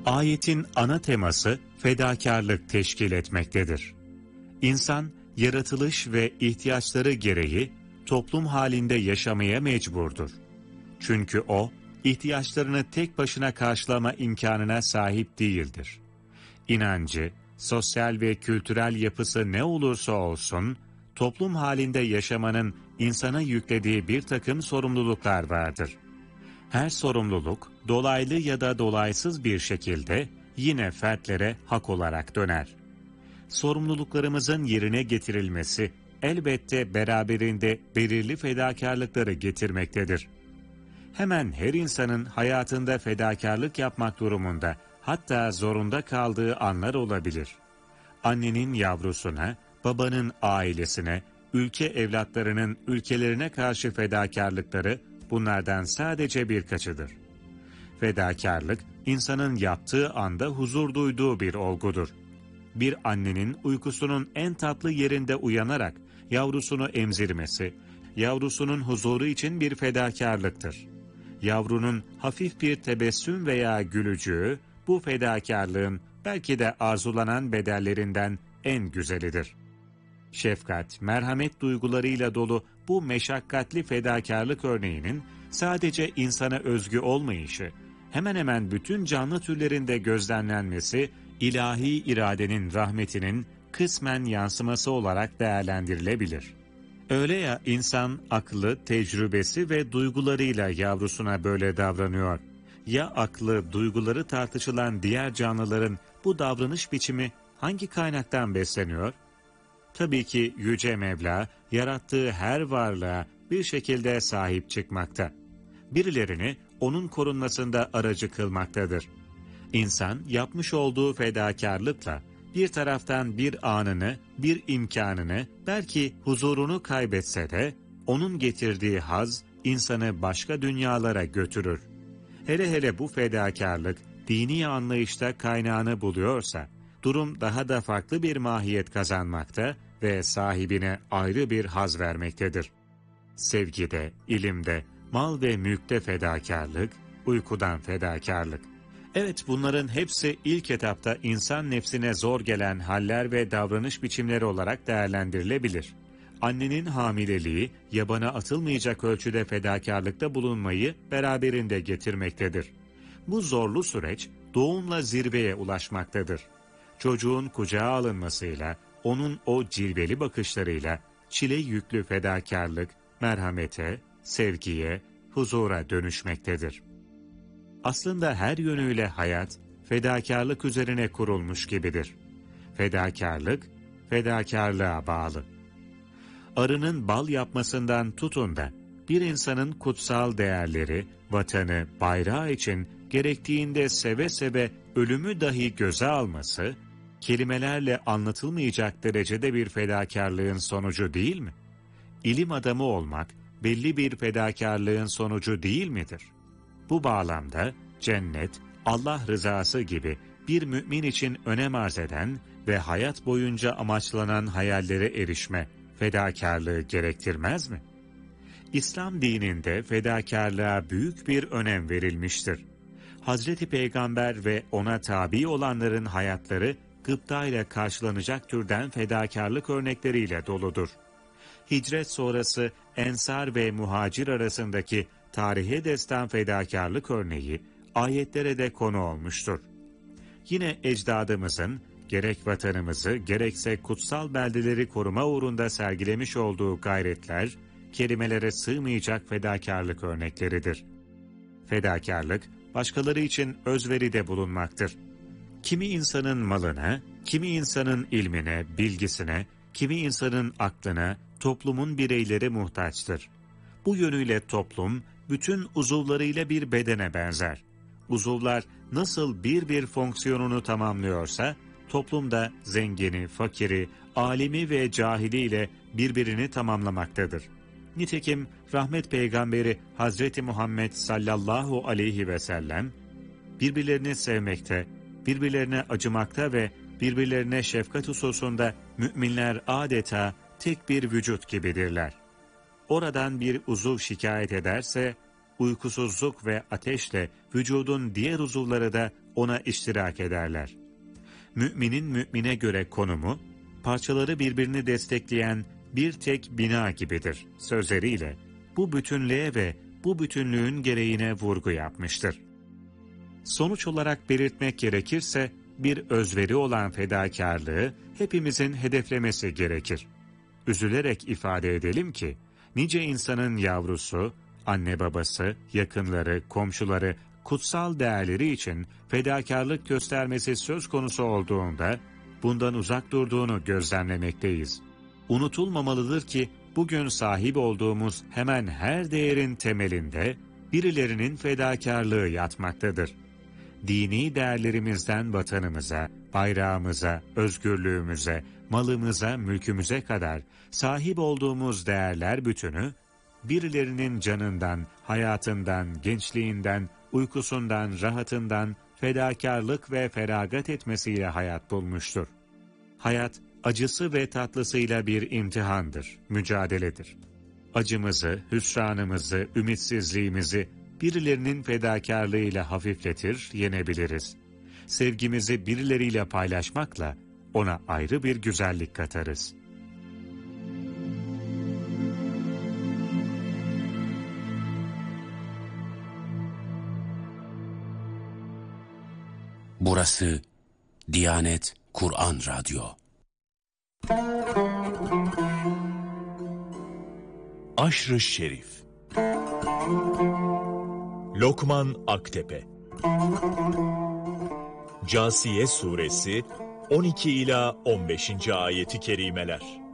Ayetin ana teması fedakarlık teşkil etmektedir. İnsan, yaratılış ve ihtiyaçları gereği toplum halinde yaşamaya mecburdur. Çünkü o, ihtiyaçlarını tek başına karşılama imkanına sahip değildir. İnancı, sosyal ve kültürel yapısı ne olursa olsun, toplum halinde yaşamanın insana yüklediği bir takım sorumluluklar vardır. Her sorumluluk, dolaylı ya da dolaysız bir şekilde yine fertlere hak olarak döner. Sorumluluklarımızın yerine getirilmesi elbette beraberinde belirli fedakarlıkları getirmektedir. Hemen her insanın hayatında fedakarlık yapmak durumunda, hatta zorunda kaldığı anlar olabilir. Annenin yavrusuna, babanın ailesine, ülke evlatlarının ülkelerine karşı fedakarlıkları bunlardan sadece birkaçıdır. Fedakarlık, insanın yaptığı anda huzur duyduğu bir olgudur. Bir annenin uykusunun en tatlı yerinde uyanarak yavrusunu emzirmesi, yavrusunun huzuru için bir fedakarlıktır. Yavrunun hafif bir tebessüm veya gülücüğü, bu fedakarlığın belki de arzulanan bedellerinden en güzelidir. Şefkat, merhamet duygularıyla dolu bu meşakkatli fedakarlık örneğinin sadece insana özgü olmayışı, hemen hemen bütün canlı türlerinde gözlemlenmesi, ilahi iradenin rahmetinin kısmen yansıması olarak değerlendirilebilir. Öyle ya insan aklı, tecrübesi ve duygularıyla yavrusuna böyle davranıyor. Ya aklı, duyguları tartışılan diğer canlıların bu davranış biçimi hangi kaynaktan besleniyor? Tabii ki Yüce Mevla, yarattığı her varlığa bir şekilde sahip çıkmakta. Birilerini onun korunmasında aracı kılmaktadır. İnsan yapmış olduğu fedakarlıkla bir taraftan bir anını, bir imkanını, belki huzurunu kaybetse de onun getirdiği haz insanı başka dünyalara götürür. Hele hele bu fedakarlık dini anlayışta kaynağını buluyorsa, durum daha da farklı bir mahiyet kazanmakta ve sahibine ayrı bir haz vermektedir. Sevgide, ilimde, mal ve mülkte fedakarlık, uykudan fedakarlık. Evet, bunların hepsi ilk etapta insan nefsine zor gelen haller ve davranış biçimleri olarak değerlendirilebilir. Annenin hamileliği, yabana atılmayacak ölçüde fedakarlıkta bulunmayı beraberinde getirmektedir. Bu zorlu süreç, doğumla zirveye ulaşmaktadır. Çocuğun kucağa alınmasıyla, onun o cilveli bakışlarıyla, çile yüklü fedakarlık, merhamete, sevgiye, huzura dönüşmektedir. Aslında her yönüyle hayat, fedakarlık üzerine kurulmuş gibidir. Fedakarlık, fedakarlığa bağlı. Arının bal yapmasından tutun da, bir insanın kutsal değerleri, vatanı, bayrağı için gerektiğinde seve seve ölümü dahi göze alması, kelimelerle anlatılmayacak derecede bir fedakarlığın sonucu değil mi? İlim adamı olmak, belli bir fedakarlığın sonucu değil midir? Bu bağlamda cennet, Allah rızası gibi bir mümin için önem arz eden ve hayat boyunca amaçlanan hayallere erişme, fedakarlığı gerektirmez mi? İslam dininde fedakarlığa büyük bir önem verilmiştir. Hazreti Peygamber ve ona tabi olanların hayatları gıptayla karşılanacak türden fedakarlık örnekleriyle doludur. Hicret sonrası Ensar ve Muhacir arasındaki tarihe destan fedakarlık örneği ayetlere de konu olmuştur. Yine ecdadımızın gerek vatanımızı gerekse kutsal beldeleri koruma uğrunda sergilemiş olduğu gayretler, kelimelere sığmayacak fedakarlık örnekleridir. Fedakarlık, başkaları için özveride bulunmaktır. Kimi insanın malına, kimi insanın ilmine, bilgisine, kimi insanın aklına, toplumun bireyleri muhtaçtır. Bu yönüyle toplum, bütün uzuvlarıyla bir bedene benzer. Uzuvlar nasıl bir fonksiyonunu tamamlıyorsa, toplumda zengini, fakiri, alimi ve cahiliyle birbirini tamamlamaktadır. Nitekim rahmet peygamberi Hazreti Muhammed sallallahu aleyhi ve sellem, birbirlerini sevmekte, birbirlerine acımakta ve birbirlerine şefkat hususunda müminler adeta tek bir vücut gibidirler. Oradan bir uzuv şikayet ederse, uykusuzluk ve ateşle vücudun diğer uzuvları da ona iştirak ederler. Müminin mümine göre konumu, parçaları birbirini destekleyen bir tek bina gibidir sözleriyle bu bütünlüğe ve bu bütünlüğün gereğine vurgu yapmıştır. Sonuç olarak belirtmek gerekirse bir özveri olan fedakarlığı hepimizin hedeflemesi gerekir. Üzülerek ifade edelim ki nice insanın yavrusu, anne babası, yakınları, komşuları, kutsal değerleri için fedakarlık göstermesi söz konusu olduğunda bundan uzak durduğunu gözlemlemekteyiz. Unutulmamalıdır ki bugün sahip olduğumuz hemen her değerin temelinde birilerinin fedakarlığı yatmaktadır. Dini değerlerimizden vatanımıza, bayrağımıza, özgürlüğümüze, malımıza, mülkümüze kadar sahip olduğumuz değerler bütünü, birilerinin canından, hayatından, gençliğinden, uykusundan, rahatından, fedakarlık ve feragat etmesiyle hayat bulmuştur. Hayat, acısı ve tatlısıyla bir imtihandır, mücadeledir. Acımızı, hüsranımızı, ümitsizliğimizi birilerinin fedakarlığıyla hafifletir, yenebiliriz. Sevgimizi birileriyle paylaşmakla ona ayrı bir güzellik katarız. Burası Diyanet Kur'an Radyo. Aşr-ı Şerif Lokman Aktepe Câsiye Suresi 12 ila 15. ayeti kerimeler.